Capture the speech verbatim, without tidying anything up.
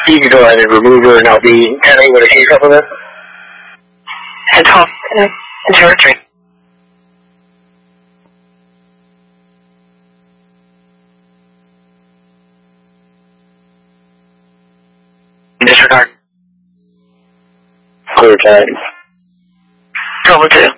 You can go ahead and remove her, and I'll be handling with a case off of it. And twelve, zero three. Disregard. Clear time. Double two.